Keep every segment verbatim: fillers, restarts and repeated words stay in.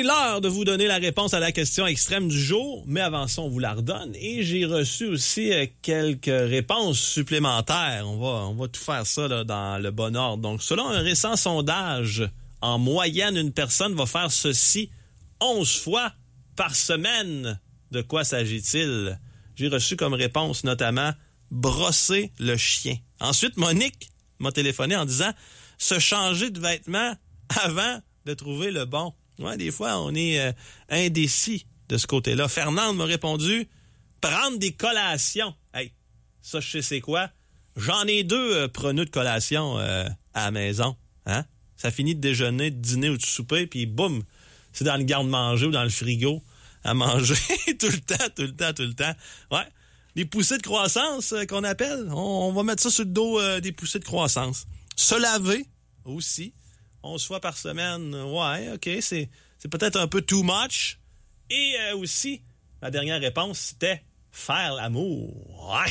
l'heure de vous donner la réponse à la question extrême du jour, mais avant ça, on vous la redonne. Et j'ai reçu aussi euh, quelques réponses supplémentaires. On va, on va tout faire ça là, dans le bon ordre. Donc, selon un récent sondage, en moyenne, une personne va faire ceci onze fois par semaine. De quoi s'agit-il? J'ai reçu comme réponse notamment brosser le chien. Ensuite, Monique m'a téléphoné en disant se changer de vêtements avant de trouver le bon. Ouais, des fois, on est euh, indécis de ce côté-là. Fernande m'a répondu prendre des collations. Hey, ça, je sais c'est quoi. J'en ai deux euh, preneux de collation euh, à la maison. Hein? Ça finit de déjeuner, de dîner ou de souper, puis boum, c'est dans le garde-manger ou dans le frigo à manger tout le temps, tout le temps, tout le temps. Ouais, des poussées de croissance euh, qu'on appelle. On, on va mettre ça sur le dos euh, des poussées de croissance. Se laver aussi. onze fois par semaine, ouais, OK, c'est, c'est peut-être un peu too much. Et euh, aussi, ma dernière réponse, c'était faire l'amour. Ouais.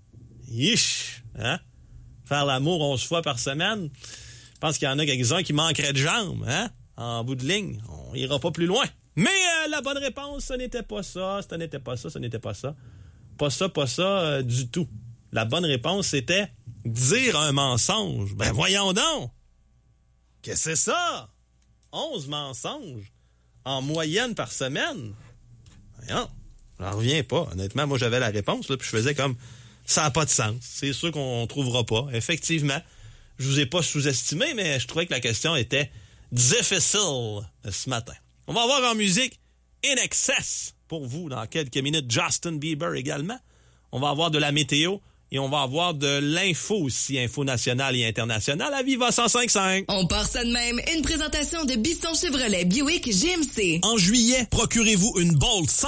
Yish, hein? Faire l'amour onze fois par semaine. Je pense qu'il y en a quelques-uns qui manqueraient de jambes, hein? En bout de ligne, on ira pas plus loin. Mais euh, la bonne réponse, ce n'était pas ça, ce n'était pas ça, ce n'était pas ça. Pas ça, pas ça euh, du tout. La bonne réponse, c'était dire un mensonge. Ben voyons donc! Qu'est-ce que c'est ça? onze mensonges en moyenne par semaine? Voyons, j'en reviens pas. Honnêtement, moi, j'avais la réponse, là, puis je faisais comme, ça n'a pas de sens. C'est sûr qu'on ne trouvera pas. Effectivement, je vous ai pas sous-estimé, mais je trouvais que la question était difficile ce matin. On va avoir en musique In Excess pour vous dans quelques minutes. Justin Bieber également. On va avoir de la météo. Et on va avoir de l'info aussi, info nationale et internationale à Viva cent cinq cinq. On part ça de même. Une présentation de Bisson Chevrolet Buick G M C. En juillet, procurez-vous une Bolt